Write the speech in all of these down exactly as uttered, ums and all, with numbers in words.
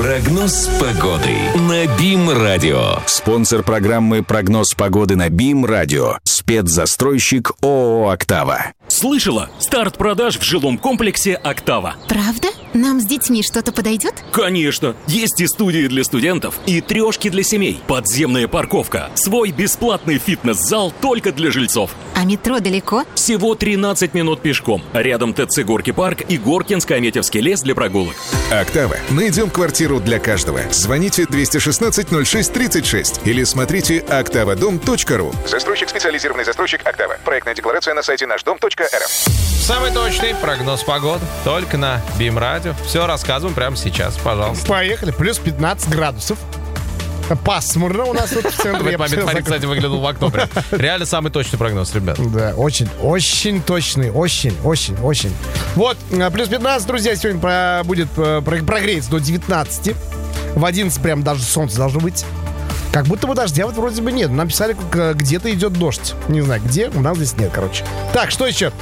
Прогноз погоды на БИМ-радио. Спонсор программы «Прогноз погоды» на БИМ-радио. Спецзастройщик ООО «Октава». Слышала? Старт продаж в жилом комплексе «Октава». Правда? Нам с детьми что-то подойдет? Конечно! Есть и студии для студентов, и трешки для семей, подземная парковка, свой бесплатный фитнес-зал только для жильцов. А метро далеко? Всего тринадцать минут пешком. Рядом ТЦ «Горки парк» и Горкинско-Аметьевский лес для прогулок. «Октава». Найдем квартиру для каждого. Звоните двести шестнадцать ноль шесть тридцать шесть или смотрите октавадом точка ру. Застройщик, специализированный застройщик «Октава». Проектная декларация на сайте наш дом точка эр эф. Самый точный прогноз погоды только на БИМ-радио. Все рассказываем прямо сейчас, пожалуйста. Поехали. Плюс пятнадцать градусов. Пасмурно у нас тут в центре. В этот момент парень, кстати, выглянул в окно прям. Реально самый точный прогноз, ребят. Да, очень, очень точный. Очень, очень, очень. Вот, плюс пятнадцать, друзья, сегодня про, будет про, прогреется до девятнадцати. В одиннадцать прям даже солнце должно быть. Как будто бы дождя вот вроде бы нет. Нам писали, где-то идет дождь. Не знаю, где. У нас здесь нет, короче. Так, что еще?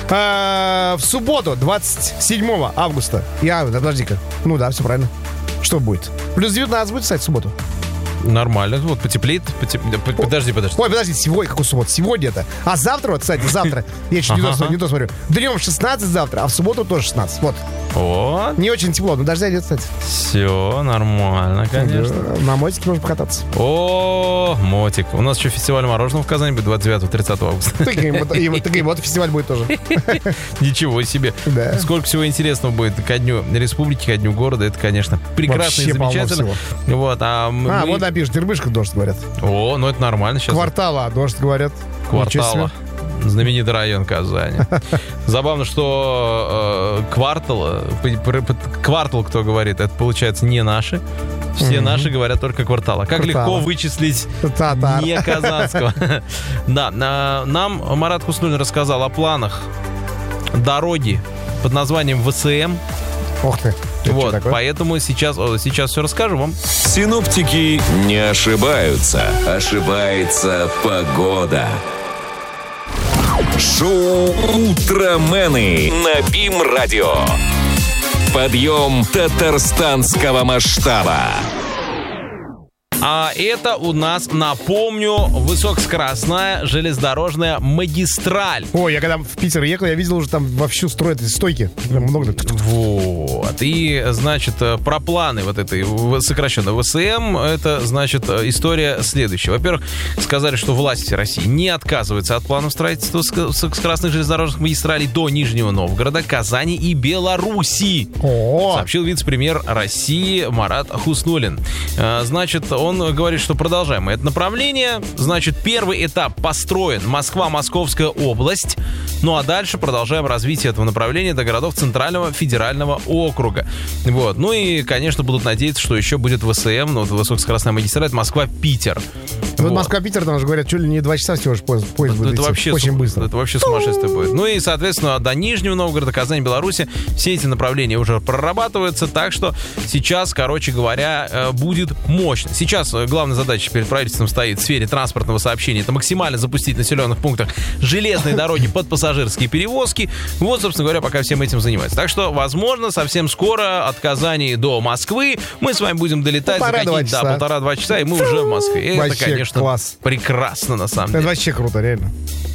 А, в субботу, двадцать седьмого августа. Я, да, подожди-ка. Ну да, все правильно. Что будет? Плюс девятнадцать будет, кстати, в субботу. Нормально. Вот потеплеет. потеп... Подожди, подожди. Ой, подожди, сегодня, какой суббота? Сегодня это. А завтра, вот, кстати, завтра. Я еще не то, не то смотрю. Днем шестнадцать завтра, а в субботу тоже шестнадцать. Вот. Вот. Не очень тепло, но дождя идет, кстати. Все нормально, конечно. На мотике можно покататься. О, мотик. У нас еще фестиваль мороженого в Казани будет двадцать девятого тридцатого августа. Так и вот фестиваль будет тоже. Ничего себе. Да. Сколько всего интересного будет ко дню республики, ко дню города. Это, конечно, прекрасно и замечательно. Вот, а, мы... а вот напишешь, Дербышка дождь, говорят. О, ну это нормально сейчас. Квартала дождь, говорят. Квартала. Знаменитый район Казани. Забавно, что э, квартал, э, квартал, кто говорит, это получается не наши. Все mm-hmm. наши говорят только квартала. Как квартала. Легко вычислить Татар. Не казанского. Да, нам Марат Хуснуллин рассказал о планах дороги под названием ВСМ. Ох ты. Вот, поэтому сейчас, сейчас все расскажу вам. Синоптики не ошибаются. Ошибается погода. Шоу «Утромены» на БИМ-радио. Подъем татарстанского масштаба. А это у нас, напомню, высокоскоростная железнодорожная магистраль. Ой, я когда в Питер ехал, я видел уже там вовсю строят эти стойки. Много. Вот. И, значит, про планы вот этой сокращенной ВСМ, это, значит, история следующая. Во-первых, сказали, что власти России не отказываются от планов строительства высокоскоростных железнодорожных магистралей до Нижнего Новгорода, Казани и Беларуси. О-о-о. Сообщил вице-премьер России Марат Хуснуллин. Значит, он говорит, что продолжаем это направление. Значит, первый этап построен Москва-Московская область. Ну а дальше продолжаем развитие этого направления до городов Центрального федерального округа. Вот. Ну и, конечно, будут надеяться, что еще будет ВСМ, ну, высокоскоростная магистраль, это Москва-Питер. Вот, вот. Москва-Питер, там же говорят, чуть ли не два часа всего же поезд, поезд ну, будет это идти. Вообще очень сум... быстро. Это вообще сумасшествие будет. Ну и, соответственно, до Нижнего Новгорода, Казани, Беларуси все эти направления уже прорабатываются. Так что сейчас, короче говоря, будет мощно. Сейчас главная задача перед правительством стоит в сфере транспортного сообщения. Это максимально запустить в населенных пунктах железные дороги под пассажирские перевозки. Вот, собственно говоря, пока всем этим занимается. Так что, возможно, совсем скоро от Казани до Москвы мы с вами будем долетать за какие-то да, полтора-два часа, и мы уже в Москве. Вообще это, конечно, класс. Прекрасно, на самом деле. Это вообще круто, реально.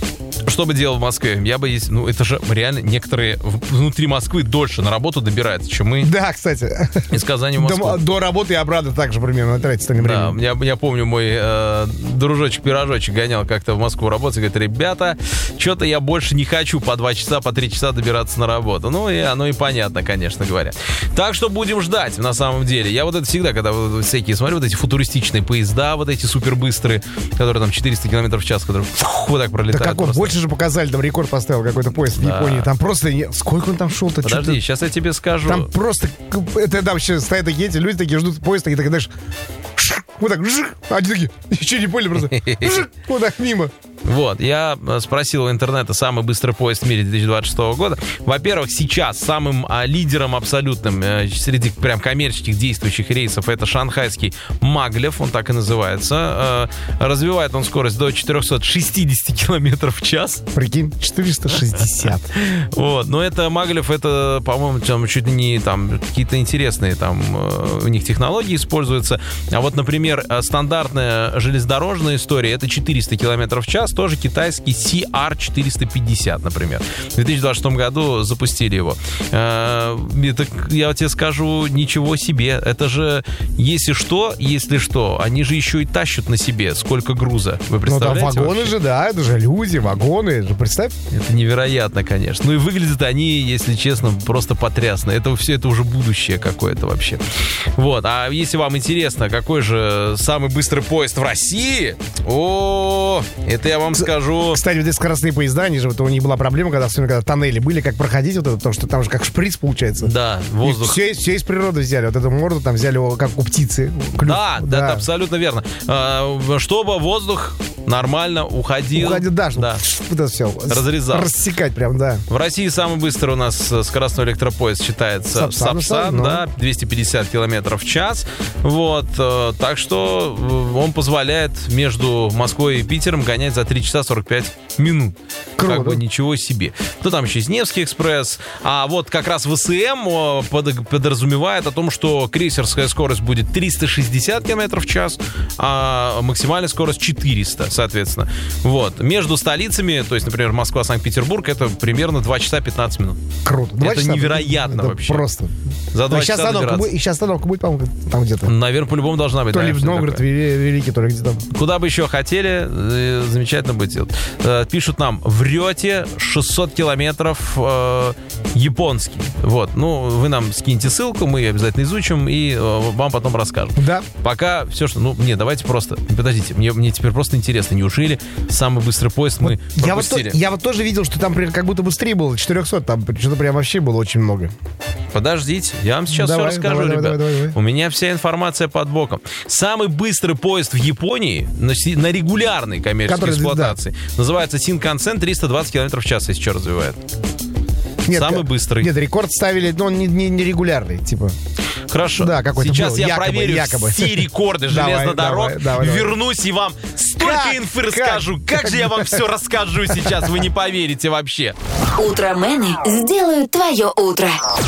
Что бы делал в Москве? Я бы, ну, это же реально некоторые внутри Москвы дольше на работу добираются, чем мы. Да, кстати. Из Казани в Москву. До, до работы и обратно так же примерно тратится время. Да, я, я помню, мой э, дружочек-пирожочек гонял как-то в Москву работать и говорит, ребята, что-то я больше не хочу по два часа, по три часа добираться на работу. Ну, и оно и понятно, конечно говоря. Так что будем ждать, на самом деле. Я вот это всегда, когда вот, всякие смотрю, вот эти футуристичные поезда, вот эти супербыстрые, которые там четыреста километров в час, которые фух, вот так пролетают. Да как он, больше же показали, там рекорд поставил какой-то поезд в да. Японии. Там просто... Не... Сколько он там шел-то? Подожди, что-то... сейчас я тебе скажу. Там просто... Это там вообще стоят такие эти люди, такие ждут поезд, такие, так, знаешь... Вот так, жик, а они такие, еще не поняли просто, жик, вот так мимо. Вот, я спросил у интернета самый быстрый поезд в мире две тысячи двадцать шестого года. Во-первых, сейчас самым а, лидером абсолютным а, среди прям коммерческих действующих рейсов это шанхайский Маглев, он так и называется. А, развивает он скорость до четыреста шестьдесят километров в час. Прикинь, четыреста шестьдесят. Вот, но это Маглев, это, по-моему, там, чуть ли не там какие-то интересные там у них технологии используются. А вот, например, стандартная железнодорожная история это четыреста километров в час, тоже китайский си ар четыреста пятьдесят, например. В две тысячи двадцать шестом году запустили его. Это, я тебе скажу, ничего себе. Это же, если что, если что, они же еще и тащат на себе сколько груза. Вы представляете? Ну, там вагоны вообще? же, да, это же люди, вагоны, это же представь. Это невероятно, конечно. Ну и выглядят они, если честно, просто потрясно. Это все, это уже будущее какое-то вообще. Вот. А если вам интересно, какой же самый быстрый поезд в России? О, это я вам скажу. Кстати, вот эти скоростные поезда, они же, вот у них была проблема, когда, особенно когда тоннели были, как проходить вот это, потому что там же как шприц получается. Да, воздух. Все, все из природы взяли. Вот эту морду там взяли как у птицы. Клюв. Да, да, это абсолютно верно. Чтобы воздух нормально уходил. Уходил, да, чтобы да. это все разрезал. Рассекать прям, да. В России самый быстрый у нас скоростной электропоезд считается Сапсан, Сапсан ну. да, двести пятьдесят километров в час. Вот, так что он позволяет между Москвой и Питером гонять за три часа сорок пять минут. Круто. Как бы ничего себе. Ну, там еще есть Невский экспресс. А вот как раз ВСМ подразумевает о том, что крейсерская скорость будет триста шестьдесят километров в час, а максимальная скорость четыреста, соответственно. Вот. Между столицами, то есть, например, Москва, Санкт-Петербург, это примерно два часа пятнадцать минут. Круто. Это часа, невероятно это вообще. Просто. За два часа остановка будет, и сейчас остановка будет, по-моему, там где-то. Наверное, по-любому должна быть. То да, ли в Новгород Великий, то ли где там. Куда бы еще хотели, замечательно будет делать. Пишут нам, врете шестьсот километров э, японский. Вот. Ну, вы нам скиньте ссылку, мы ее обязательно изучим и э, вам потом расскажем. Да. Пока все, что... Ну, не, давайте просто... Подождите, мне, мне теперь просто интересно, неужели самый быстрый поезд мы вот пропустили? Я вот, я вот тоже видел, что там как будто быстрее было, четыреста, там что-то прям вообще было очень много. Подождите, я вам сейчас давай, все расскажу, давай, ребят. Давай, давай, давай. У меня вся информация под боком. Самый быстрый поезд в Японии на, на регулярной коммерческой Который, эксплуатации да. называется Синкансен, триста двадцать километров в час, если что, развивает. Нет, Самый быстрый. Нет, рекорд ставили, но он не, не, не регулярный, типа. Хорошо. Да, какой-то Сейчас был. я якобы, проверю якобы. все рекорды железных дорог, давай, давай, вернусь давай. и вам столько как? инфы как? расскажу. Как, как же я вам все расскажу сейчас, вы не поверите вообще. Утромены сделают твое утро.